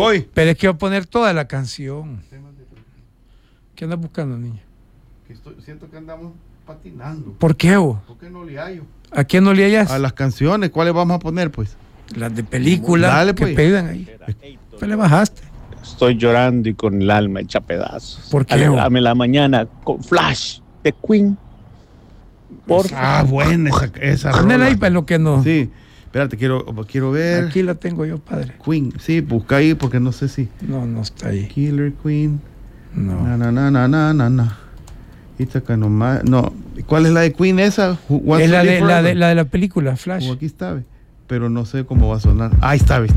Voy. Pero es que voy a poner toda la canción. ¿Qué andas buscando, niña? Siento que andamos patinando. ¿Por qué vos? ¿Por qué no le hallo? ¿A quién no le hallas? A las canciones, ¿cuáles vamos a poner, pues? Las de película. Dale, que pues. pegan ahí. ¿Qué le bajaste? Estoy llorando y con el alma hecha pedazos. ¿Por qué? Dame la mañana con Flash de Queen. Buena esa Ponela ahí rola. para lo que no. Sí, espérate, quiero ver. Aquí la tengo yo, padre. Queen, sí, busca ahí porque no sé si. No está ahí. Killer Queen. No. Na. Esta acá nomás. No, ¿cuál es la de Queen esa? Es la de la película, Flash. Aquí está, ve. Pero no sé cómo va a sonar. Ahí está, ve.